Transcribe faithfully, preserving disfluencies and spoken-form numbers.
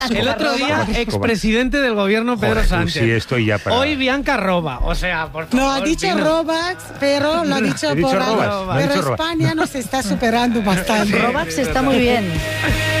El otro día, expresidente del gobierno Pedro Joder, Sánchez. Sí, estoy ya para... Hoy Bianca Roba. O sea, por favor. No, ha dicho Pino. Robax, pero lo ha dicho, He dicho por Robas, algo. no he Pero dicho Robas. España nos está superando bastante. Robax está muy bien.